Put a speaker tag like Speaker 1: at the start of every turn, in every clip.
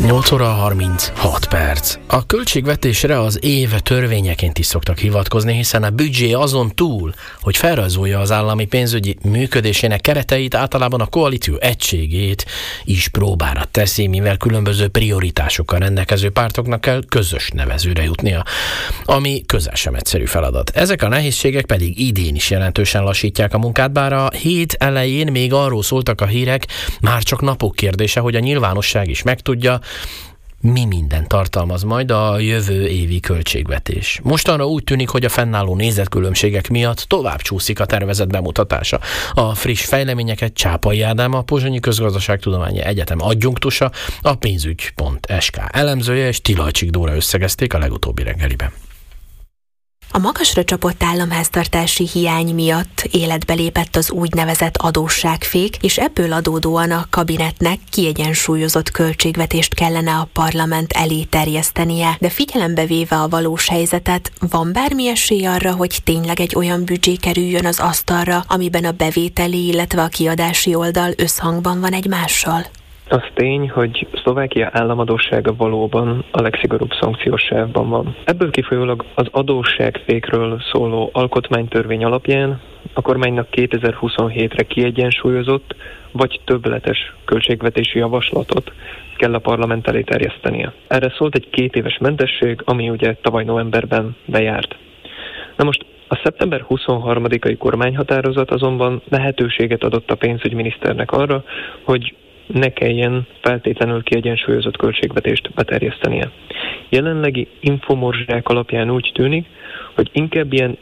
Speaker 1: 8 óra 36 perc. A költségvetésre az év törvényeként is szoktak hivatkozni, hiszen a büdzsé azon túl, hogy felrajzolja az állami pénzügyi működésének kereteit, általában a koalíció egységét is próbára teszi, mivel különböző prioritásokkal rendelkező pártoknak kell közös nevezőre jutnia, ami közel sem egyszerű feladat. Ezek a nehézségek pedig idén is jelentősen lassítják a munkát, bár a hét elején még arról szóltak a hírek, már csak napok kérdése, hogy a nyilvánosság is megtudja, mi minden tartalmaz majd a jövő évi költségvetés. Mostanra úgy tűnik, hogy a fennálló nézetkülönbségek miatt tovább csúszik a tervezett bemutatása. A friss fejleményeket Csápai Ádám, a Pozsonyi Közgazdaságtudományi Egyetem adjunktusa, a pénzügy.sk elemzője és Tilajcsik Dóra összegezték a legutóbbi reggeliben.
Speaker 2: A magasra csapott államháztartási hiány miatt életbe lépett az úgynevezett adósságfék, és ebből adódóan a kabinetnek kiegyensúlyozott költségvetést kellene a parlament elé terjesztenie. De figyelembe véve a valós helyzetet, van bármi esély arra, hogy tényleg egy olyan büdzsé kerüljön az asztalra, amiben a bevételi, illetve a kiadási oldal összhangban van egymással?
Speaker 3: Az tény, hogy Szlovákia államadóssága valóban a legszigorúbb szankciós sávban van. Ebből kifolyólag az adósságfékről szóló alkotmánytörvény alapján a kormánynak 2027-re kiegyensúlyozott vagy többletes költségvetési javaslatot kell a parlament elé terjesztenie. Erre szólt egy 2 éves mentesség, ami ugye tavaly novemberben bejárt. Na most a szeptember 23-ai kormányhatározat azonban lehetőséget adott a pénzügyminiszternek arra, hogy ne kelljen feltétlenül kiegyensúlyozott költségvetést beterjesztenie. Jelenlegi infomorzsák alapján úgy tűnik, hogy inkább ilyen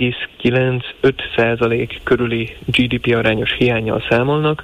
Speaker 3: 4,95% körüli GDP arányos hiánnyal számolnak.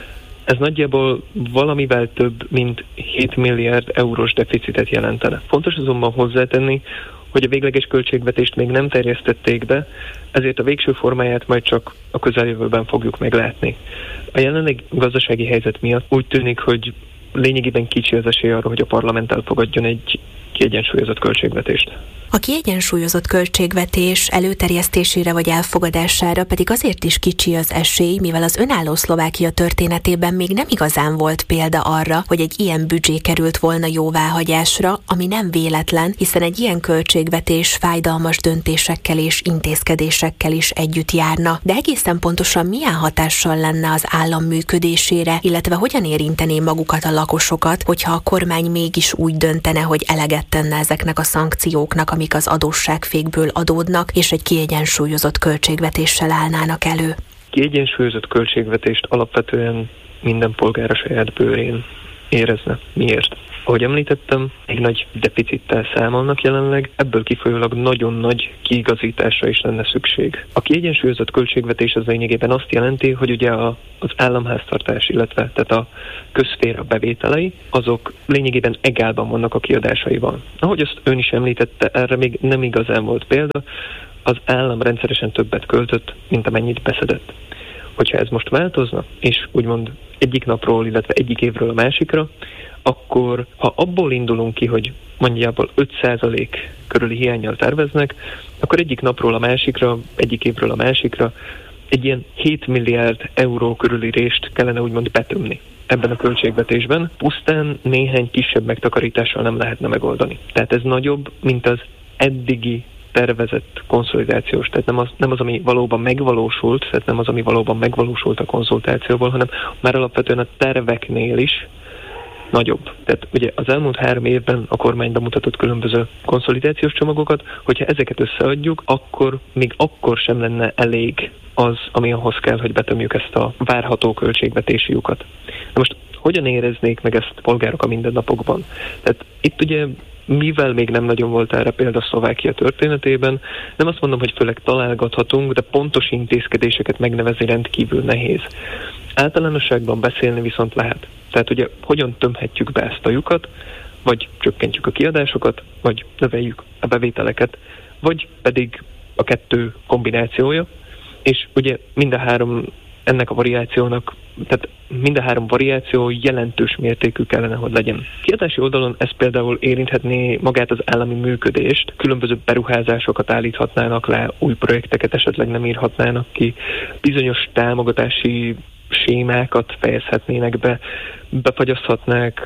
Speaker 3: Ez nagyjából valamivel több, mint 7 milliárd eurós deficitet jelentene. Fontos azonban hozzátenni, hogy a végleges költségvetést még nem terjesztették be, ezért a végső formáját majd csak a közeljövőben fogjuk meglátni. A jelenlegi gazdasági helyzet miatt úgy tűnik, hogy lényegében kicsi az esély arra, hogy a parlament elfogadjon egy kiegyensúlyozott költségvetést.
Speaker 2: A kiegyensúlyozott költségvetés előterjesztésére vagy elfogadására pedig azért is kicsi az esély, mivel az önálló Szlovákia történetében még nem igazán volt példa arra, hogy egy ilyen büdzsé került volna jóváhagyásra, ami nem véletlen, hiszen egy ilyen költségvetés fájdalmas döntésekkel és intézkedésekkel is együtt járna. De egészen pontosan milyen hatással lenne az állam működésére, illetve hogyan érintené magukat a lakosokat, hogyha a kormány mégis úgy döntene, hogy eleget tenne ezeknek a szankcióknak, amik az adósságfékből adódnak, és egy kiegyensúlyozott költségvetéssel állnának elő?
Speaker 3: Kiegyensúlyozott költségvetést alapvetően minden polgár a saját bőrén érezne. Miért? Ahogy említettem, egy nagy deficittel számolnak jelenleg, ebből kifolyólag nagyon nagy kiigazításra is lenne szükség. A kiegyensúlyozott költségvetés az lényegében azt jelenti, hogy ugye az államháztartás, illetve tehát a közszféra bevételei, azok lényegében egálban vannak a kiadásaival. Ahogy azt ön is említette, erre még nem igazán volt példa, az állam rendszeresen többet költött, mint amennyit beszedett. Hogyha ez most változna, és úgymond egyik napról, illetve egyik évről a másikra, akkor ha abból indulunk ki, hogy mondjából 5% körüli hiánnyal terveznek, akkor egyik napról a másikra, egyik évről a másikra egy ilyen 7 milliárd euró körüli rést kellene úgymond betömni ebben a költségvetésben. Pusztán néhány kisebb megtakarítással nem lehetne megoldani. Tehát ez nagyobb, mint az eddigi tervezett konszolidációs, tehát nem az, ami valóban megvalósult, tehát nem az, ami valóban megvalósult a konzultációból, hanem már alapvetően a terveknél is nagyobb. Tehát ugye az elmúlt 3 évben a kormány bemutatott különböző konszolidációs csomagokat, hogyha ezeket összeadjuk, akkor még akkor sem lenne elég az, ami ahhoz kell, hogy betömjük ezt a várható költségvetési lyukat. Na most hogyan éreznék meg ezt a polgárok a mindennapokban? Tehát itt ugye mivel még nem nagyon volt erre példa Szlovákia történetében, nem azt mondom, hogy főleg találgathatunk, de pontos intézkedéseket megnevezni rendkívül nehéz. Általánosságban beszélni viszont lehet. Tehát ugye hogyan tömhetjük be ezt a lyukat, vagy csökkentjük a kiadásokat, vagy növeljük a bevételeket, vagy pedig a 2 kombinációja, és ugye mind a 3 ennek a variációnak, tehát mind a 3 variáció jelentős mértékű kellene, hogy legyen. Kiadási oldalon ez például érinthetné magát az állami működést, különböző beruházásokat állíthatnának le, új projekteket esetleg nem írhatnának ki, bizonyos támogatási sémákat fejezhetnének be, befagyaszthatnák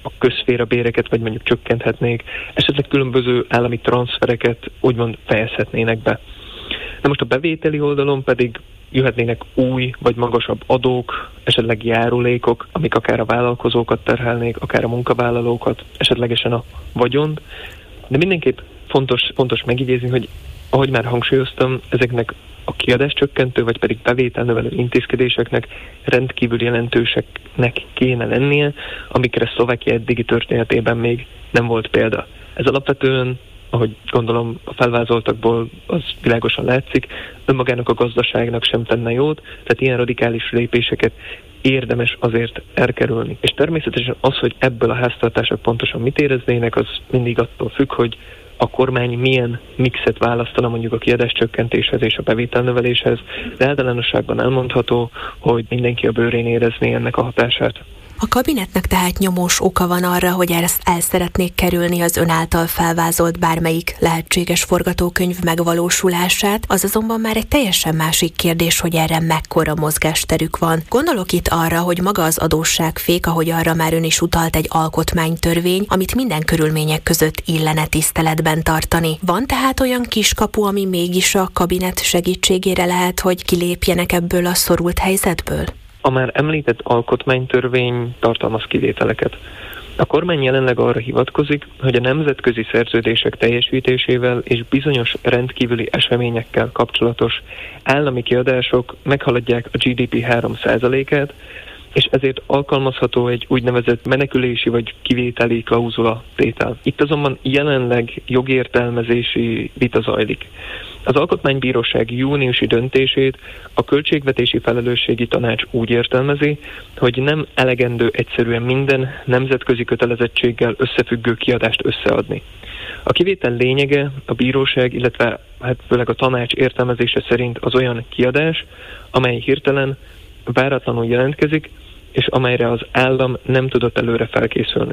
Speaker 3: a közszférabéreket, vagy mondjuk csökkenthetnék, esetleg különböző állami transzfereket úgymond fejezhetnének be. Na most a bevételi oldalon pedig jöhetnének új vagy magasabb adók, esetleg járulékok, amik akár a vállalkozókat terhelnék, akár a munkavállalókat, esetlegesen a vagyont. De mindenképp fontos megidézni, hogy ahogy már hangsúlyoztam, ezeknek a kiadáscsökkentő, vagy pedig bevételnövelő intézkedéseknek rendkívül jelentőseknek kéne lennie, amikre Szlovákia eddigi történetében még nem volt példa. Ez alapvetően, ahogy gondolom a felvázoltakból az világosan látszik, önmagának a gazdaságnak sem tenne jót, tehát ilyen radikális lépéseket érdemes azért elkerülni. És természetesen az, hogy ebből a háztartások pontosan mit éreznének, az mindig attól függ, hogy a kormány milyen mixet választana mondjuk a kiadáscsökkentéshez és a bevételnöveléshez, de általánosságban elmondható, hogy mindenki a bőrén érezné ennek a hatását.
Speaker 2: A kabinetnek tehát nyomós oka van arra, hogy ezt el szeretnék kerülni az ön által felvázolt bármelyik lehetséges forgatókönyv megvalósulását, az azonban már egy teljesen másik kérdés, hogy erre mekkora mozgásterük van. Gondolok itt arra, hogy maga az adósságfék, ahogy arra már ön is utalt, egy alkotmánytörvény, amit minden körülmények között illene tiszteletben tartani. Van tehát olyan kiskapu, ami mégis a kabinet segítségére lehet, hogy kilépjenek ebből a szorult helyzetből?
Speaker 3: A már említett alkotmánytörvény tartalmaz kivételeket. A kormány jelenleg arra hivatkozik, hogy a nemzetközi szerződések teljesítésével és bizonyos rendkívüli eseményekkel kapcsolatos állami kiadások meghaladják a GDP 3%-át, és ezért alkalmazható egy úgynevezett menekülési vagy kivételi klauzula tétel. Itt azonban jelenleg jogértelmezési vita zajlik. Az Alkotmánybíróság júniusi döntését a Költségvetési Felelősségi Tanács úgy értelmezi, hogy nem elegendő egyszerűen minden nemzetközi kötelezettséggel összefüggő kiadást összeadni. A kivétel lényege a bíróság, illetve főleg a tanács értelmezése szerint az olyan kiadás, amely hirtelen, váratlanul jelentkezik, és amelyre az állam nem tudott előre felkészülni.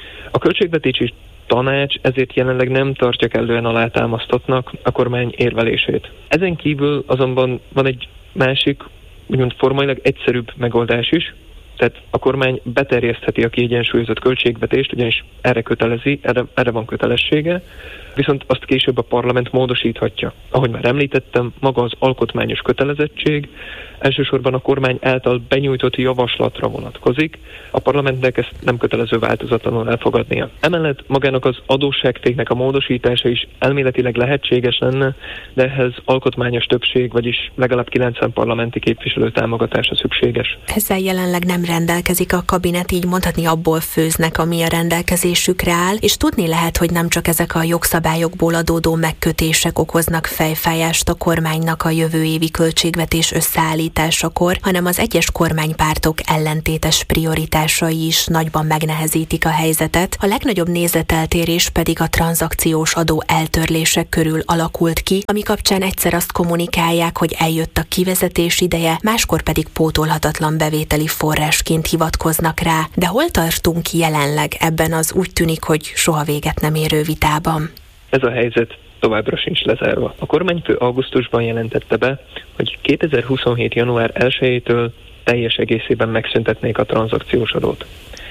Speaker 3: A Költségvetési Tanács ezért jelenleg nem tartja kellően alátámasztottnak a kormány érvelését. Ezen kívül azonban van egy másik, úgymond formailag egyszerűbb megoldás is, tehát a kormány beterjesztheti a kiegyensúlyozott költségvetést, ugyanis erre van kötelessége, viszont azt később a parlament módosíthatja. Ahogy már említettem, maga az alkotmányos kötelezettség elsősorban a kormány által benyújtott javaslatra vonatkozik, a parlamentnek ezt nem kötelező változatlanul elfogadnia. Emellett magának az adósságtéknek a módosítása is elméletileg lehetséges lenne, de ehhez alkotmányos többség, vagyis legalább 90 parlamenti képviselő támogatása szükséges.
Speaker 2: Ezzel jelenleg nem rendelkezik a kabinet, így mondhatni abból főznek, ami a rendelkezésükre áll, és tudni lehet, hogy nem csak ezek a jogszabályokból adódó megkötések okoznak fejfájást a kormánynak a jövő évi költségvetés összeállításakor, hanem az egyes kormánypártok ellentétes prioritásai is nagyban megnehezítik a helyzetet. A legnagyobb nézeteltérés pedig a tranzakciós adó eltörlések körül alakult ki, ami kapcsán egyszer azt kommunikálják, hogy eljött a kivezetés ideje, máskor pedig pótolhatatlan bevételi forrásként hivatkoznak rá. De hol tartunk jelenleg ebben az úgy tűnik, hogy soha véget nem érő vitában?
Speaker 3: Ez a helyzet továbbra sincs lezárva. A kormányfő augusztusban jelentette be, hogy 2027. január 1-től teljes egészében megszüntetnék a tranzakciós adót.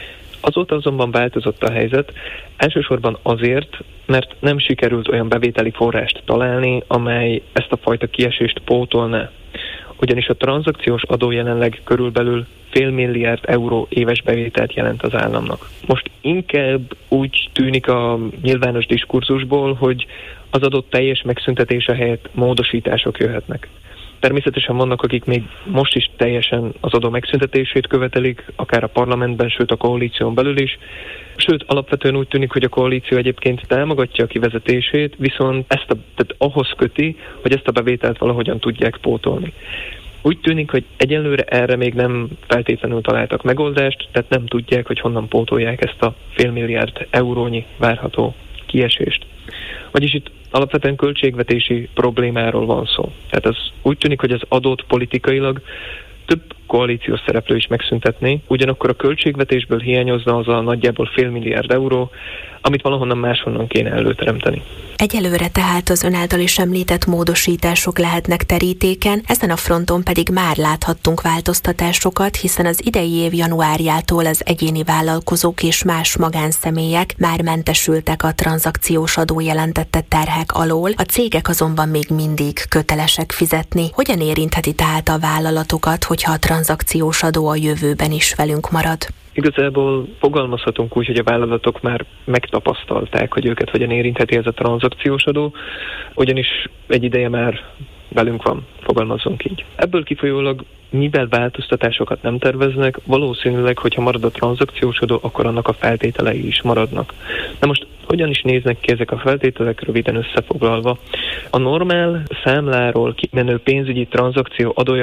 Speaker 3: Azóta azonban változott a helyzet, elsősorban azért, mert nem sikerült olyan bevételi forrást találni, amely ezt a fajta kiesést pótolná. Ugyanis a tranzakciós adó jelenleg körülbelül $500 milliárd éves bevételt jelent az államnak. Most inkább úgy tűnik a nyilvános diskurzusból, hogy az adott teljes megszüntetése helyett módosítások jöhetnek. Természetesen vannak, akik még most is teljesen az adó megszüntetését követelik, akár a parlamentben, sőt a koalíción belül is. Sőt, alapvetően úgy tűnik, hogy a koalíció egyébként támogatja a kivezetését, viszont tehát ahhoz köti, hogy ezt a bevételt valahogyan tudják pótolni. Úgy tűnik, hogy egyelőre erre még nem feltétlenül találtak megoldást, tehát nem tudják, hogy honnan pótolják ezt a $500 milliárd várható kiesést. Vagyis itt alapvetően költségvetési problémáról van szó. Tehát ez úgy tűnik, hogy az adót politikailag több koalíciós szereplő is megszüntetné, ugyanakkor a költségvetésből hiányozna az a nagyjából $500 milliárd, amit valahonnan máshonnan kéne előteremteni.
Speaker 2: Egyelőre tehát az ön által is említett módosítások lehetnek terítéken, ezen a fronton pedig már láthattunk változtatásokat, hiszen az idei év januárjától az egyéni vállalkozók és más magánszemélyek már mentesültek a tranzakciós adó jelentette terhek alól, a cégek azonban még mindig kötelesek fizetni. Hogyan érintheti tehát a vállalatokat, hogyha a tranzakciós adó a jövőben is velünk marad?
Speaker 3: Igazából fogalmazhatunk úgy, hogy a vállalatok már megtapasztalták, hogy őket hogyan érintheti ez a tranzakciós adó, ugyanis egy ideje már velünk van, fogalmazzunk így. Ebből kifolyólag, mivel változtatásokat nem terveznek, valószínűleg, hogyha marad a tranzakciós adó, akkor annak a feltételei is maradnak. Na most hogyan is néznek ki ezek a feltételek, röviden összefoglalva? A normál számláról kimenő pénzügyi tranzakció adója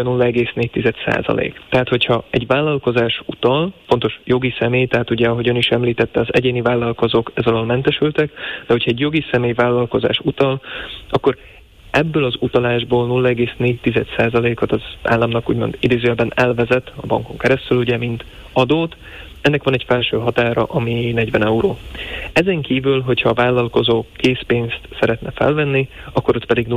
Speaker 3: 0,4%. Tehát, hogyha egy vállalkozás utal, fontos jogi személy, tehát ugye, ahogyan is említette, az egyéni vállalkozók ez alól mentesültek, de hogyha egy jogi személy vállalkozás utal, akkor ebből az utalásból 0,4%-ot az államnak úgymond idézőjelben elvezet a bankon keresztül, ugye, mint adót. Ennek van egy felső határa, ami 40 euró. Ezen kívül, hogyha a vállalkozó készpénzt szeretne felvenni, akkor ott pedig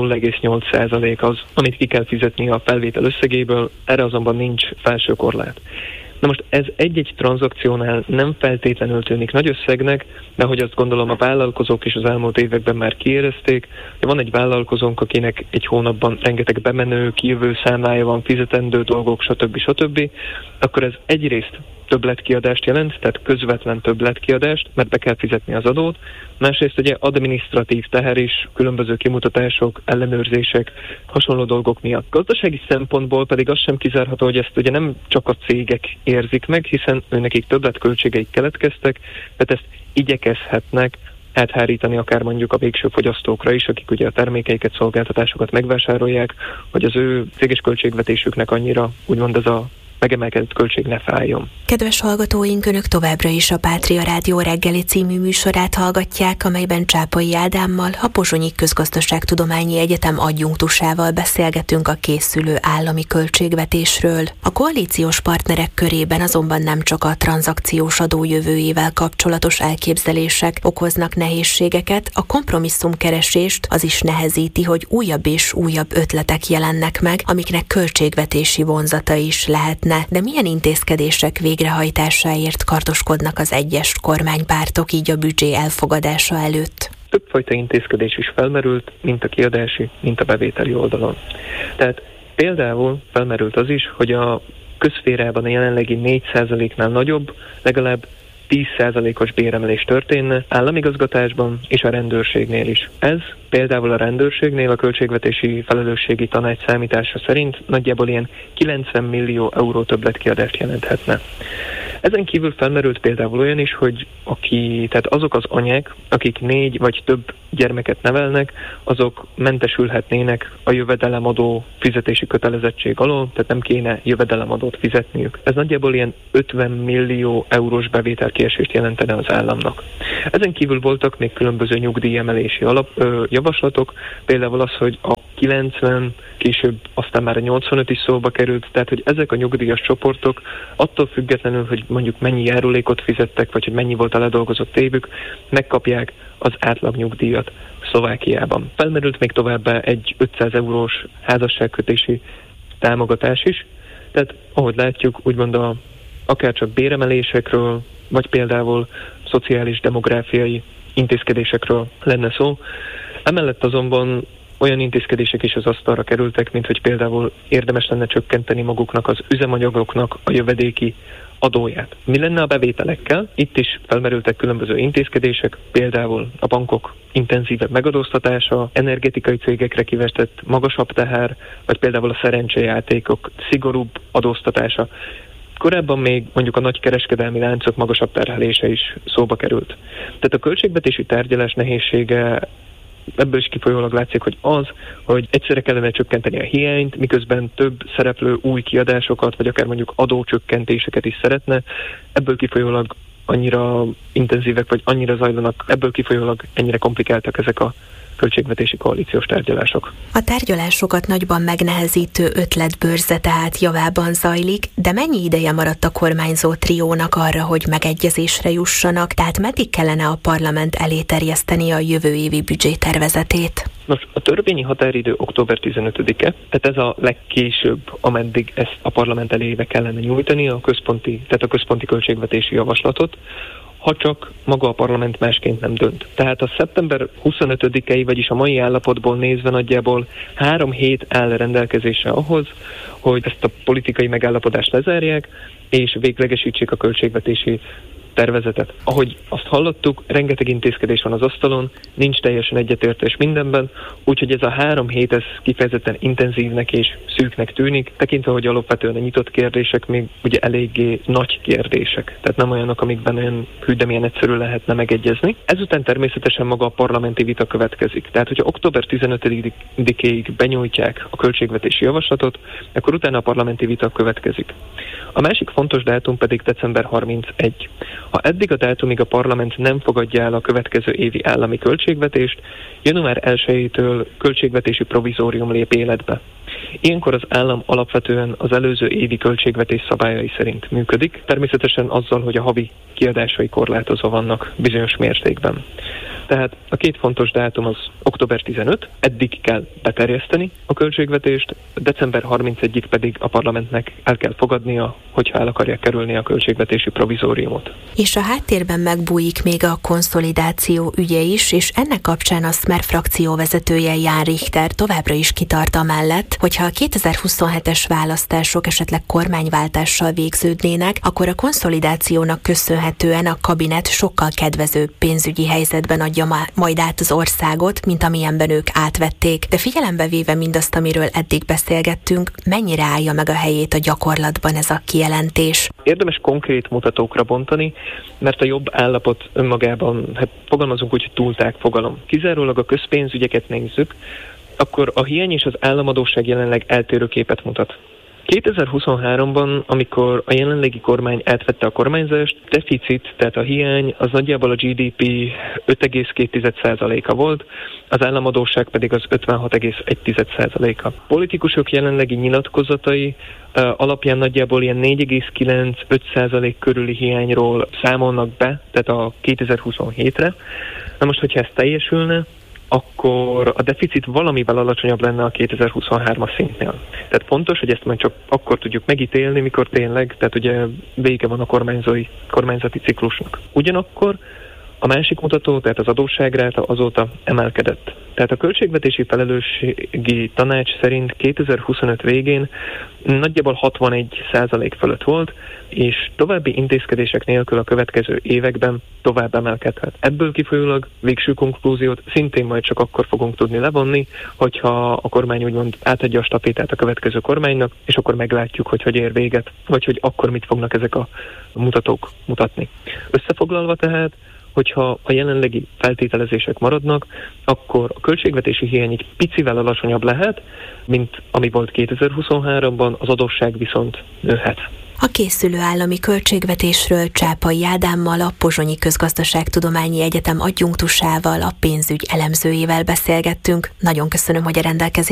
Speaker 3: 0,8% az, amit ki kell fizetni a felvétel összegéből, erre azonban nincs felső korlát. Na most ez egy-egy tranzakciónál nem feltétlenül tűnik nagy összegnek, de hogy azt gondolom a vállalkozók is az elmúlt években már kiérezték, hogy van egy vállalkozónk, akinek egy hónapban rengeteg bemenő, kijövő számlája van, fizetendő dolgok, stb., akkor ez egyrészt többletkiadást jelent, tehát közvetlen többletkiadást, mert be kell fizetni az adót. Másrészt ugye adminisztratív teher is, különböző kimutatások, ellenőrzések, hasonló dolgok miatt. Gazdasági szempontból pedig az sem kizárható, hogy ezt ugye nem csak a cégek érzik meg, hiszen nekik többletköltségeik keletkeztek, tehát ezt igyekezhetnek áthárítani akár mondjuk a végső fogyasztókra is, akik ugye a termékeiket, szolgáltatásokat megvásárolják, hogy az ő céges költségvetésüknek annyira úgymond ez a megemelkedett költség ne fájjon.
Speaker 2: Kedves hallgatóink, Önök továbbra is a Pátria Rádió reggeli című műsorát hallgatják, amelyben Csápai Ádámmal, a Pozsonyi Közgazdaságtudományi Egyetem adjunktusával beszélgetünk a készülő állami költségvetésről. A koalíciós partnerek körében azonban nem csak a tranzakciós adó jövőjével kapcsolatos elképzelések okoznak nehézségeket, a kompromisszumkeresést az is nehezíti, hogy újabb és újabb ötletek jelennek meg, amiknek költségvetési vonzata is lehet. De milyen intézkedések végrehajtásáért kardoskodnak az egyes kormánypártok így a büdzsé elfogadása előtt?
Speaker 3: Többfajta intézkedés is felmerült, mint a kiadási, mint a bevételi oldalon. Tehát például felmerült az is, hogy a közszférában a jelenlegi 4%-nál nagyobb, legalább 10%-os béremelés történne államigazgatásban és a rendőrségnél is. Ez például a rendőrségnél a Költségvetési Felelősségi Tanács számítása szerint nagyjából ilyen 90 millió euró többletkiadást jelenthetne. Ezen kívül felmerült például olyan is, hogy tehát azok az anyák, akik 4 vagy több gyermeket nevelnek, azok mentesülhetnének a jövedelemadó fizetési kötelezettség alól, tehát nem kéne jövedelemadót fizetniük. Ez nagyjából ilyen 50 millió eurós bevételkiesést jelentene az államnak. Ezen kívül voltak még különböző nyugdíjemelési javaslatok, például az, hogy a 90, később aztán már a 85 is szóba került, tehát hogy ezek a nyugdíjas csoportok attól függetlenül, hogy mondjuk mennyi járulékot fizettek, vagy hogy mennyi volt a ledolgozott évük, megkapják az átlagnyugdíjat Szlovákiában. Felmerült még továbbá egy 500 eurós házasságkötési támogatás is, tehát ahogy látjuk, úgymond akár csak béremelésekről, vagy például szociális demográfiai intézkedésekről lenne szó. Emellett azonban olyan intézkedések is az asztalra kerültek, mint hogy például érdemes lenne csökkenteni maguknak az üzemanyagoknak a jövedéki adóját. Mi lenne a bevételekkel? Itt is felmerültek különböző intézkedések, például a bankok intenzívebb megadóztatása, energetikai cégekre kivetett magasabb teher, vagy például a szerencsejátékok szigorúbb adóztatása. Korábban még mondjuk a nagy kereskedelmi láncok magasabb terhelése is szóba került. Tehát a költségvetési tárgyalás nehézsége ebből is kifolyólag látszik, hogy egyszerre kellene csökkenteni a hiányt, miközben több szereplő új kiadásokat, vagy akár mondjuk adócsökkentéseket is szeretne. Ebből kifolyólag annyira intenzívek, vagy annyira zajlanak, ebből kifolyólag ennyire komplikáltak ezek a költségvetési koalíciós tárgyalások.
Speaker 2: A tárgyalásokat nagyban megnehezítő ötletbőrze tehát javában zajlik, de mennyi ideje maradt a kormányzó triónak arra, hogy megegyezésre jussanak, tehát meddig kellene a parlament elé terjeszteni a jövő évi büdzsétervezetét?
Speaker 3: Nos, a törvényi határidő október 15-e, tehát ez a legkésőbb, ameddig ezt a parlament elébe kellene nyújtani, a központi költségvetési javaslatot, ha csak maga a parlament másként nem dönt. Tehát a szeptember 25-i, vagyis a mai állapotból nézve nagyjából 3 hét áll rendelkezésre ahhoz, hogy ezt a politikai megállapodást lezárják, és véglegesítsék a költségvetési tervezetet. Ahogy azt hallottuk, rengeteg intézkedés van az asztalon, nincs teljesen egyetértés mindenben, úgyhogy ez a 3 hét ez kifejezetten intenzívnek és szűknek tűnik, tekintve, hogy alapvetően a nyitott kérdések még ugye eléggé nagy kérdések, tehát nem olyanok, amikben olyan milyen egyszerű lehetne megegyezni. Ezután természetesen maga a parlamenti vita következik. Tehát, hogyha október 15-ig benyújtják a költségvetési javaslatot, akkor utána a parlamenti vita következik. A másik fontos dátum pedig december 31. Ha eddig a dátumig a parlament nem fogadja el a következő évi állami költségvetést, január 1-től költségvetési provizórium lép életbe. Ilyenkor az állam alapvetően az előző évi költségvetés szabályai szerint működik, természetesen azzal, hogy a havi kiadásai korlátozva vannak bizonyos mértékben. Tehát a 2 fontos dátum az október 15, eddig kell beterjeszteni a költségvetést, december 31-ig pedig a parlamentnek el kell fogadnia, hogyha el akarják kerülni a költségvetési provizóriumot.
Speaker 2: És a háttérben megbújik még a konszolidáció ügye is, és ennek kapcsán a Smer frakcióvezetője Ján Richter továbbra is kitart amellett, hogyha a 2027-es választások esetleg kormányváltással végződnének, akkor a konszolidációnak köszönhetően a kabinet sokkal kedvezőbb pénzügyi helyzetben adja majd át az országot, mint amilyenben ők átvették. De figyelembe véve mindazt, amiről eddig beszélgettünk, mennyire állja meg a helyét a gyakorlatban ez a kijelentés?
Speaker 3: Érdemes konkrét mutatókra bontani, mert a jobb állapot önmagában, fogalmazunk úgy, hogy túltág fogalom. Kizárólag a közpénzügyeket nézzük, akkor a hiány és az államadósság jelenleg eltérő képet mutat. 2023-ban, amikor a jelenlegi kormány átvette a kormányzást, deficit, tehát a hiány, az nagyjából a GDP 5,2%-a volt, az államadósság pedig az 56,1%-a. Politikusok jelenlegi nyilatkozatai alapján nagyjából ilyen 4,9-5% körüli hiányról számolnak be, tehát a 2027-re. Na most, hogyha ez teljesülne, akkor a deficit valamivel alacsonyabb lenne a 2023-as szintnél. Tehát fontos, hogy ezt majd csak akkor tudjuk megítélni, mikor tényleg, tehát ugye vége van a kormányzati ciklusnak. Ugyanakkor a másik mutató, tehát az adósságráta azóta emelkedett. Tehát a költségvetési felelősségi tanács szerint 2025 végén nagyjából 61% fölött volt, és további intézkedések nélkül a következő években tovább emelkedhet. Ebből kifolyólag végső konklúziót szintén majd csak akkor fogunk tudni levonni, hogyha a kormány úgymond átadja a stafétát a következő kormánynak, és akkor meglátjuk, hogy ér véget, vagy hogy akkor mit fognak ezek a mutatók mutatni. Összefoglalva tehát, hogyha a jelenlegi feltételezések maradnak, akkor a költségvetési hiány egy picivel alacsonyabb lehet, mint ami volt 2023-ban, az adósság viszont nőhet.
Speaker 2: A készülő állami költségvetésről Csápai Ádámmal, a Pozsonyi Közgazdaságtudományi Egyetem adjunktusával, a pénzügy elemzőjével beszélgettünk. Nagyon köszönöm, hogy a rendelkezésre